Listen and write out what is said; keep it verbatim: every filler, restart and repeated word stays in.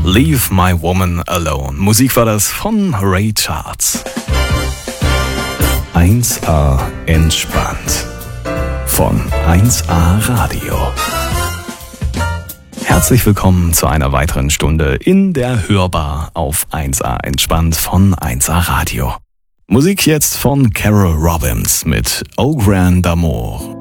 Leave My Woman Alone. Musik war das von Ray Charles. eins A entspannt von eins A Radio. Herzlich willkommen zu einer weiteren Stunde in der Hörbar auf eins A entspannt von eins A Radio. Musik jetzt von Carol Robbins mit Au Grand Amour.